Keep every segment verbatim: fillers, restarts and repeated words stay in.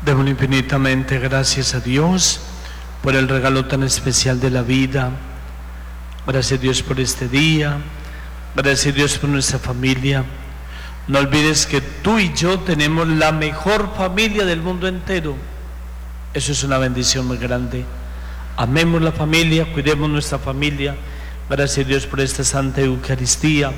Demos infinitamente gracias a Dios por el regalo tan especial de la vida. Gracias a Dios por este día. Gracias a Dios por nuestra familia. No olvides que tú y yo tenemos la mejor familia del mundo entero. Eso es una bendición muy grande. Amemos la familia, cuidemos nuestra familia. Gracias a Dios por esta Santa Eucaristía.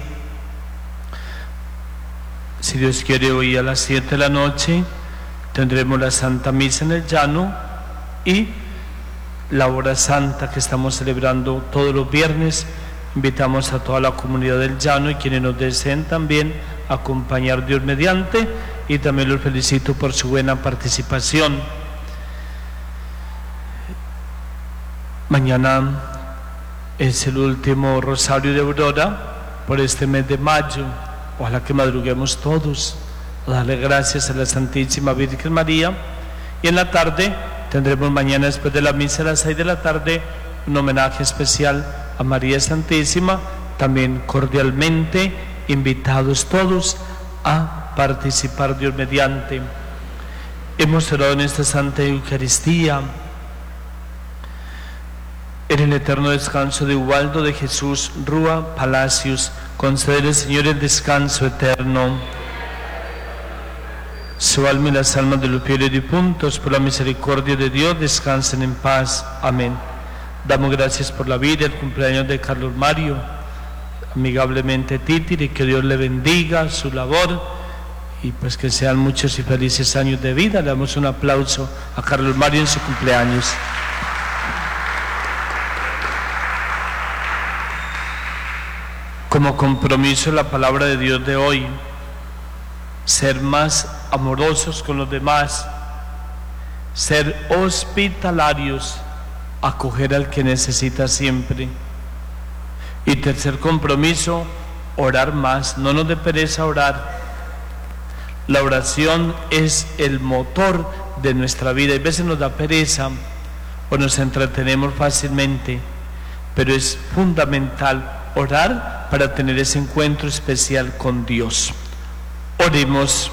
Si Dios quiere, hoy a las siete de la noche tendremos la Santa Misa en el llano y la hora santa que estamos celebrando todos los viernes. Invitamos a toda la comunidad del llano y quienes nos deseen también acompañar Dios mediante, y también los felicito por su buena participación. Mañana es el último rosario de Aurora por este mes de mayo. Ojalá que madruguemos todos a darle gracias a la Santísima Virgen María. Y en la tarde tendremos, mañana después de la misa a las seis de la tarde, un homenaje especial a María Santísima. También cordialmente invitados todos a participar Dios mediante. Hemos orado en esta Santa Eucaristía en el eterno descanso de Ubaldo de Jesús Rúa Palacios. Concédele, Señor, el descanso eterno. Su alma y las almas de los fieles difuntos, por la misericordia de Dios, descansen en paz. Amén. Damos gracias por la vida, el cumpleaños de Carlos Mario, amigablemente Títiri, que Dios le bendiga su labor y pues que sean muchos y felices años de vida. Le damos un aplauso a Carlos Mario en su cumpleaños. Como compromiso, la palabra de Dios de hoy: ser más amorosos con los demás, ser hospitalarios, acoger al que necesita siempre. Y tercer compromiso, orar más. No nos dé pereza orar. La oración es el motor de nuestra vida. Y a veces nos da pereza o nos entretenemos fácilmente, pero es fundamental orar para tener ese encuentro especial con Dios. Oremos.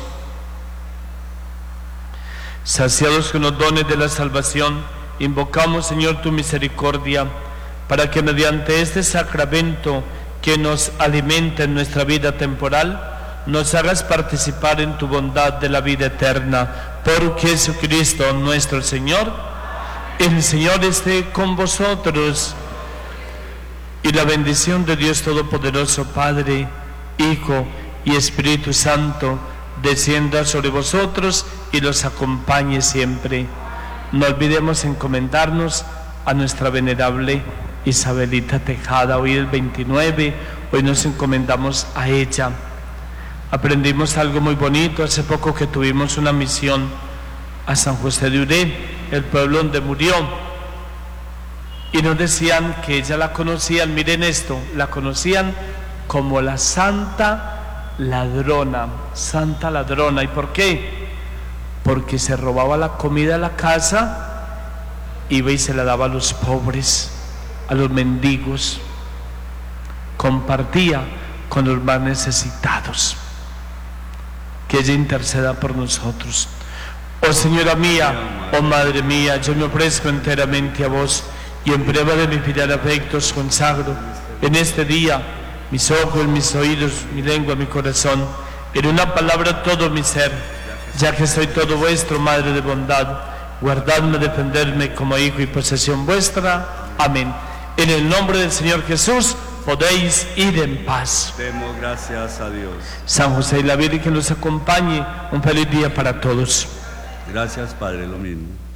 Saciados con los dones de la salvación, invocamos, Señor, tu misericordia, para que mediante este sacramento que nos alimenta en nuestra vida temporal, nos hagas participar en tu bondad de la vida eterna. Por Jesucristo nuestro Señor. El Señor esté con vosotros. Y la bendición de Dios Todopoderoso, Padre, Hijo y Espíritu Santo, descienda sobre vosotros y los acompañe siempre. No olvidemos encomendarnos a nuestra venerable Isabelita Tejada. Hoy es veintinueve, hoy nos encomendamos a ella. Aprendimos algo muy bonito hace poco, que tuvimos una misión a San José de Uré, el pueblo donde murió. Y nos decían que ella la conocían, miren esto, la conocían como la Santa Ladrona, Santa Ladrona. ¿Y por qué? Porque se robaba la comida de la casa, iba y se la daba a los pobres, a los mendigos, compartía con los más necesitados. Que ella interceda por nosotros. Oh Señora mía, oh Madre mía, yo me ofrezco enteramente a vos, y en prueba de mi filial afecto os consagro en este día mis ojos, mis oídos, mi lengua, mi corazón, en una palabra todo mi ser, ya que soy todo vuestro, Madre de bondad. Guardadme, defenderme como hijo y posesión vuestra. Amén. En el nombre del Señor Jesús podéis ir en paz. Demos gracias a Dios. San José y la Virgen los acompañe. Un feliz día para todos. Gracias, Padre, lo mismo.